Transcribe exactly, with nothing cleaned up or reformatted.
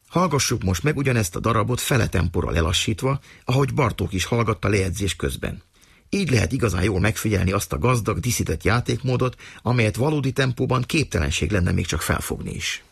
Hallgassuk most meg ugyanezt a darabot fele tempóra lelassítva, ahogy Bartók is hallgatta lejegyzés közben. Így lehet igazán jól megfigyelni azt a gazdag, díszített játékmódot, amelyet valódi tempóban képtelenség lenne még csak felfogni is.